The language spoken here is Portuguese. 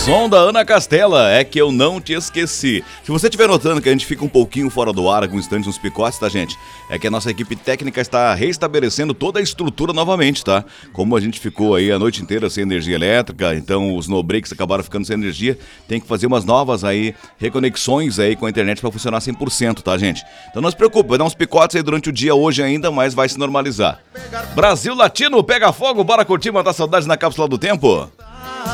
Som da Ana Castela, é que eu não te esqueci. Se você estiver notando que a gente fica um pouquinho fora do ar, alguns instantes nos picotes, tá, gente? É que a nossa equipe técnica está restabelecendo toda a estrutura novamente, tá? Como a gente ficou aí a noite inteira sem energia elétrica, então os no-breaks acabaram ficando sem energia, tem que fazer umas novas aí, reconexões aí com a internet para funcionar 100%, tá, gente? Então não se preocupe, vai dar uns picotes aí durante o dia hoje ainda, mas vai se normalizar. Brasil Latino, pega fogo, bora curtir, matar saudades na cápsula do tempo?